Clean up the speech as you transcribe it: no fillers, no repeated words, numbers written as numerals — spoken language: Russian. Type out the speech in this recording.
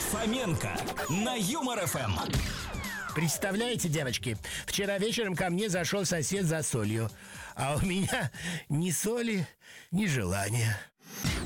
Фоменко на Юмор ФМ. Представляете, девочки, вчера вечером ко мне зашел сосед за солью, а у меня ни соли, ни желания.